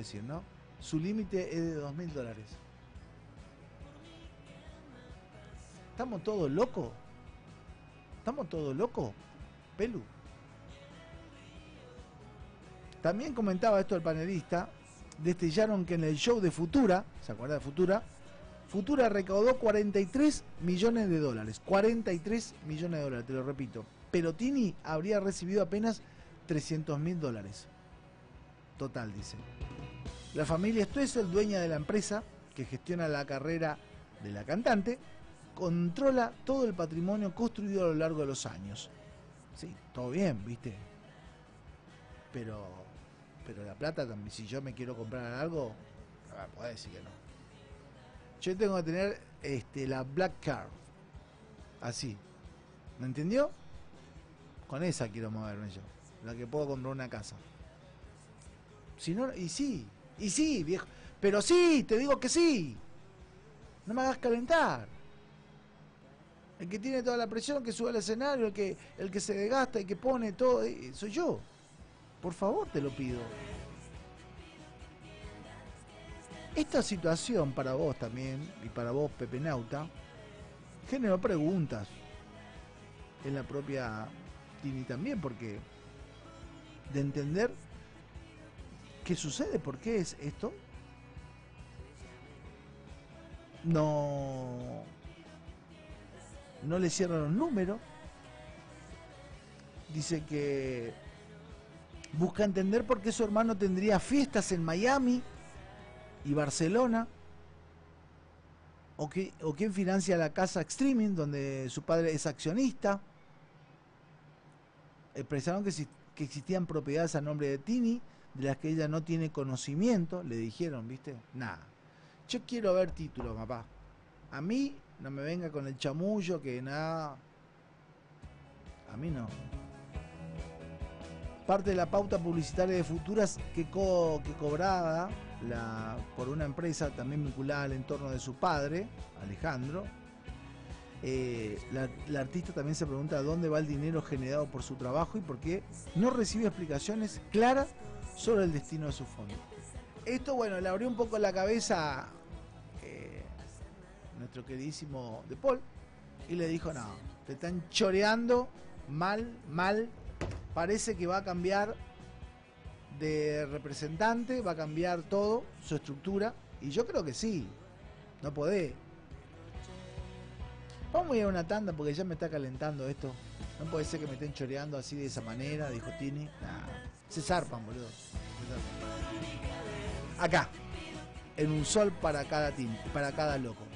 decir, ¿no? Su límite es de $2.000. ¿Estamos todos locos? ¿Estamos todos locos? Pelu. También comentaba esto el panelista. Destellaron que en el show de Futura, ¿se acuerda de Futura? Futura recaudó $43 millones. $43 millones, te lo repito. Pero Tini habría recibido apenas $300.000. Total, dice. La familia Stoessel, dueña de la empresa que gestiona la carrera de la cantante, controla todo el patrimonio construido a lo largo de los años. Sí, todo bien, ¿viste? Pero la plata también, si yo me quiero comprar algo, podés decir que no. Yo tengo que tener la Black Card. Así. ¿Me entendió? Con esa quiero moverme yo. La que puedo comprar una casa. Si no, y sí, viejo. Pero sí, te digo que sí. No me hagas calentar. El que tiene toda la presión, que sube al escenario, el que se desgasta y que pone todo, soy yo. Por favor, te lo pido. Esta situación para vos también, y para vos, Pepe Nauta, generó preguntas en la propia Tini también, porque de entender qué sucede, por qué es esto, no le cierran los números. Dice que busca entender por qué su hermano tendría fiestas en Miami y Barcelona, o quién financia la casa streaming donde su padre es accionista. Expresaron que existían propiedades a nombre de Tini de las que ella no tiene conocimiento. Le dijeron, ¿viste? Nada. Yo quiero ver títulos, papá. A mí no me venga con el chamullo que nada. A mí no. Parte de la pauta publicitaria de Futuras que cobraba por una empresa también vinculada al entorno de su padre, Alejandro. La artista también se pregunta dónde va el dinero generado por su trabajo y por qué no recibe explicaciones claras sobre el destino de su fondo. Esto, bueno, le abrió un poco la cabeza nuestro queridísimo De Paul y le dijo, no, te están choreando mal. Parece que va a cambiar de representante, va a cambiar todo, su estructura, y yo creo que sí. No podés. Vamos a ir a una tanda porque ya me está calentando esto. No puede ser que me estén choreando así de esa manera, dijo Tini. Nah, se zarpan, boludo. Acá, en un sol para cada Tini, para cada loco.